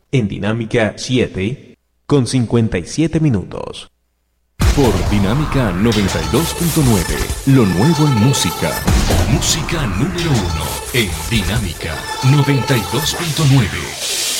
en Dinámica 7 con 57 minutos. Por Dinámica 92.9, lo nuevo en música. Música número 1 en Dinámica 92.9.